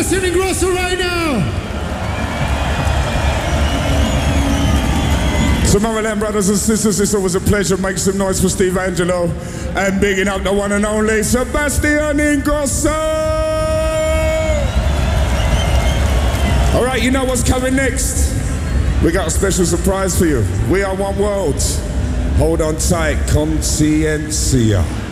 Sebastian Ingrosso right now. So Maryland brothers and sisters, it's always a pleasure. Make some noise for Steve Angelo and bigging up the one and only Sebastian Ingrosso. All right, you know what's coming next? We got a special surprise for you. We are one world. Hold on tight, Conciencia.